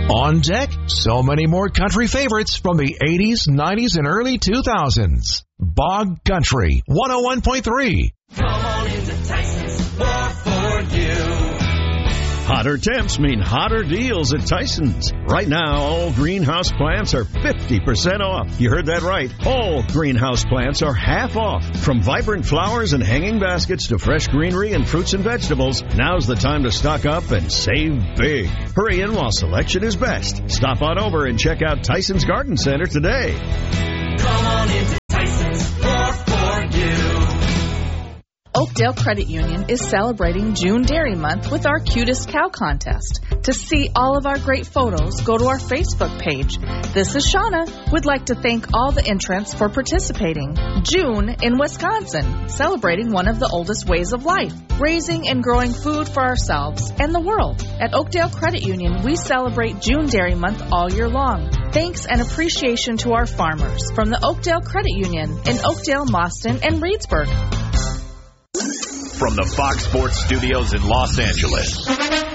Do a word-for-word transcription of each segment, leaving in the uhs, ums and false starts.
On deck, so many more country favorites from the eighties, nineties, and early two thousands. Bog Country, one oh one point three. Come on into Tyson's, more for you. Hotter temps mean hotter deals at Tyson's. Right now, all greenhouse plants are fifty percent off. You heard that right. All greenhouse plants are half off. From vibrant flowers and hanging baskets to fresh greenery and fruits and vegetables, now's the time to stock up and save big. Hurry in while selection is best. Stop on over and check out Tyson's Garden Center today. Come on into Tyson's, more for you. Oakdale Credit Union is celebrating June Dairy Month with our Cutest Cow Contest. To see all of our great photos, go to our Facebook page. This is Shauna. Would like to thank all the entrants for participating. June in Wisconsin, celebrating one of the oldest ways of life, raising and growing food for ourselves and the world. At Oakdale Credit Union, we celebrate June Dairy Month all year long. Thanks and appreciation to our farmers from the Oakdale Credit Union in Oakdale, Mauston, and Reedsburg. From the Fox Sports Studios in Los Angeles,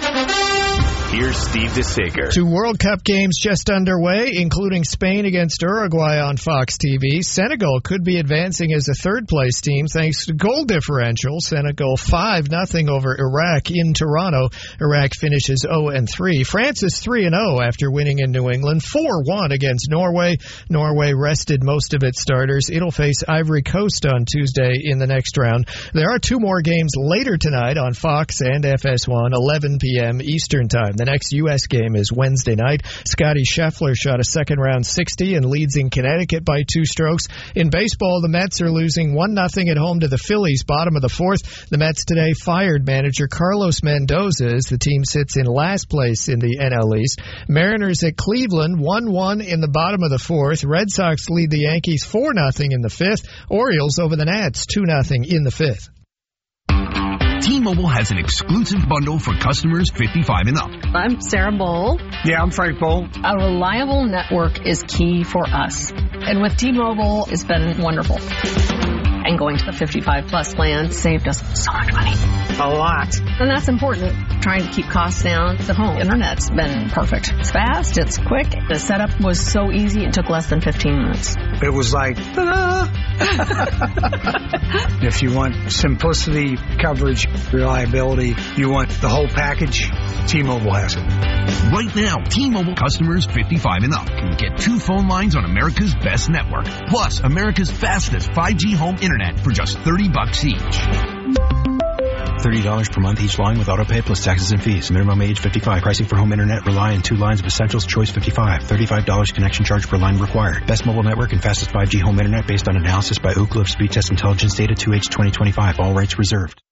here's Steve DeSager. Two World Cup games just underway, including Spain against Uruguay on Fox T V. Senegal could be advancing as a third-place team thanks to goal differential. Senegal five nothing over Iraq in Toronto. Iraq finishes oh and three. France is three and oh after winning in New England, four one against Norway. Norway rested most of its starters. It'll face Ivory Coast on Tuesday in the next round. There are two more games later tonight on Fox and F S one, eleven p.m. Eastern Time. The next U S game is Wednesday night. Scotty Scheffler shot a second-round sixty and leads in Connecticut by two strokes. In baseball, the Mets are losing one nothing at home to the Phillies, bottom of the fourth. The Mets today fired manager Carlos Mendoza as the team sits in last place in the N L East. Mariners at Cleveland, one one in the bottom of the fourth. Red Sox lead the Yankees four nothing in the fifth. Orioles over the Nats two nothing in the fifth. T-Mobile has an exclusive bundle for customers fifty-five and up. I'm Sarah Bowl. Yeah, I'm Frank Bowl. A reliable network is key for us. And with T-Mobile, it's been wonderful. And going to the fifty-five plus plan saved us so much money. A lot. And that's important. Trying to keep costs down. The home internet's been perfect. It's fast. It's quick. The setup was so easy. It took less than fifteen minutes. It was like, ta-da! If you want simplicity, coverage, reliability, you want the whole package, T-Mobile has it. Right now, T-Mobile customers fifty-five and up can get two phone lines on America's best network, plus America's fastest five G home internet for just thirty bucks each. thirty dollars per month each line with autopay plus taxes and fees. Minimum age fifty-five. Pricing for home internet rely on two lines of Essentials. Choice fifty-five. thirty-five dollars connection charge per line required. Best mobile network and fastest five G home internet based on analysis by Ookla of Speed Test Intelligence data two H twenty twenty-five. All rights reserved.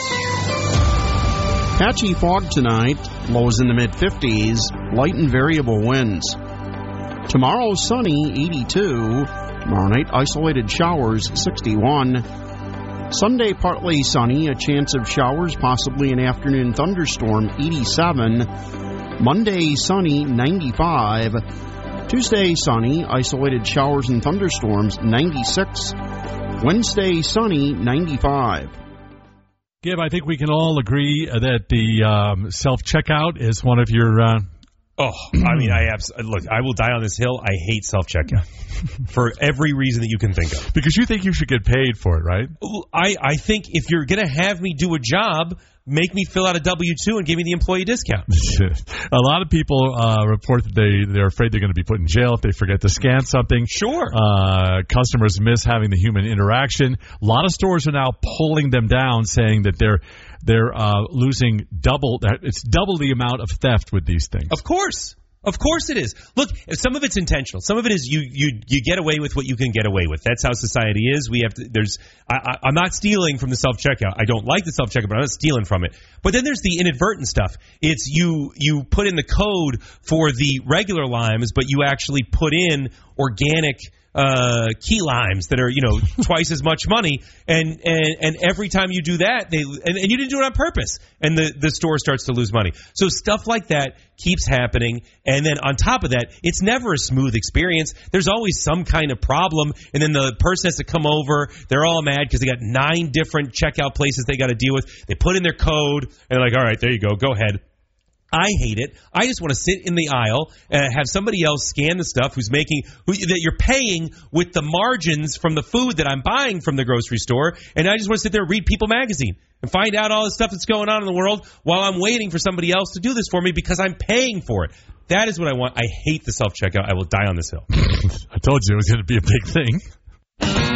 Patchy fog tonight. Lows in the mid-fifties. Light and variable winds. Tomorrow, sunny, eighty-two. Tomorrow night, isolated showers, sixty-one. Sunday, partly sunny, a chance of showers, possibly an afternoon thunderstorm, eighty-seven. Monday, sunny, ninety-five. Tuesday, sunny, isolated showers and thunderstorms, ninety-six. Wednesday, sunny, ninety-five. Gib, I think we can all agree that the um, self-checkout is one of your... Uh... Oh, I mean, I abs- look, I will die on this hill. I hate self-checkout for every reason that you can think of. Because you think you should get paid for it, right? I, I think if you're going to have me do a job, make me fill out a W two and give me the employee discount. A lot of people uh, report that they, they're afraid they're going to be put in jail if they forget to scan something. Sure. Uh, customers miss having the human interaction. A lot of stores are now pulling them down, saying that they're they're uh, losing double. It's double the amount of theft with these things. Of course. Of course it is. Look, some of it's intentional. Some of it is you you you get away with what you can get away with. That's how society is. We have to. There's. I, I, I'm not stealing from the self checkout. I don't like the self checkout, but I'm not stealing from it. But then there's the inadvertent stuff. It's you you put in the code for the regular limes, but you actually put in organic uh, key limes that are, you know, twice as much money. And, and, and every time you do that, they and, and you didn't do it on purpose. And the, the store starts to lose money. So stuff like that keeps happening. And then on top of that, it's never a smooth experience. There's always some kind of problem. And then the person has to come over. They're all mad because they got nine different checkout places they got to deal with. They put in their code and they're like, all right, there you go. Go ahead. I hate it. I just want to sit in the aisle, uh, have somebody else scan the stuff who's making who, that you're paying with the margins from the food that I'm buying from the grocery store, and I just want to sit there and read People magazine and find out all the stuff that's going on in the world while I'm waiting for somebody else to do this for me because I'm paying for it. That is what I want. I hate the self-checkout. I will die on this hill. I told you it was going to be a big thing.